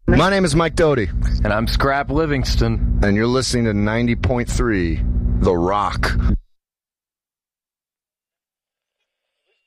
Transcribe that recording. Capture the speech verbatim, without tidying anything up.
My name is Mike Doty. And I'm Scrap Livingston. And you're listening to ninety point three The Rock.